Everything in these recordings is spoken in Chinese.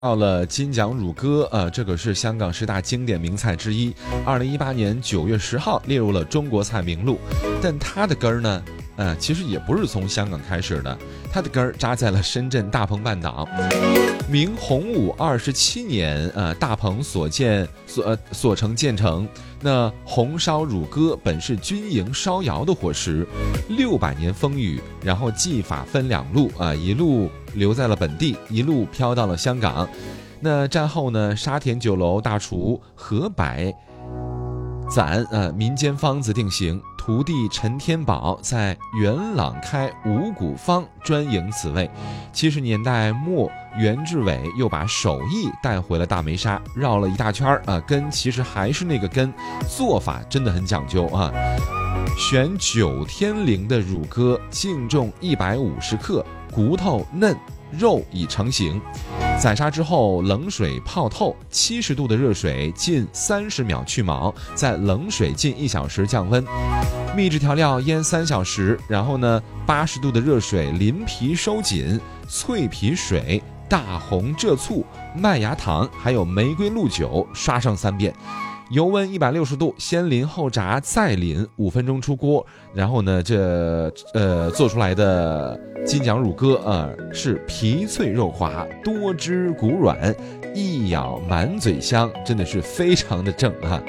到了金奖乳鸽，这个是香港10大经典名菜之一，2018年9月10号列入了中国菜名录。但它的根儿呢，其实也不是从香港开始的，它的根儿扎在了深圳大鹏半岛。明洪武27年，大鹏所成建成。那红烧乳鸽本是军营烧窑的伙食，600年风雨，然后技法分2路一路留在了本地，一路飘到了香港。那战后呢，沙田酒楼大厨何百攒民间方子定型，徒弟陈天宝在元朗开五谷坊专营此味。70年代末，袁志伟又把手艺带回了大梅沙，绕了一大圈根其实还是那个根，做法真的很讲究啊。选9天龄的乳鸽，净重150克，骨头嫩，肉已成型。宰杀之后冷水泡透，70度的热水浸30秒去毛，在冷水浸1小时降温，秘制调料腌3小时，然后呢80度的热水淋皮收紧，脆皮水、大红蔗醋、麦芽糖还有玫瑰露酒刷上3遍，油温160度，先淋后炸，再淋5分钟出锅。然后呢，做出来的金奖乳鸽是皮脆肉滑，多汁骨软，一咬满嘴香，真的是非常的正啊。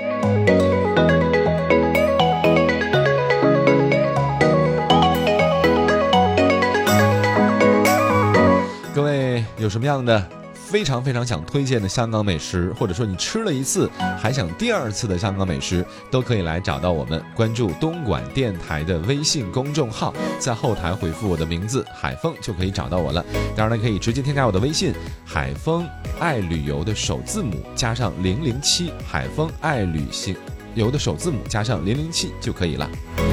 各位有什么样的非常非常想推荐的香港美食，或者说你吃了一次还想第2次的香港美食，都可以来找到我们，关注东莞电台的微信公众号，在后台回复我的名字海峰就可以找到我了。当然了，可以直接添加我的微信海峰爱旅游的首字母加上007，海峰爱旅行游的首字母加上007就可以了。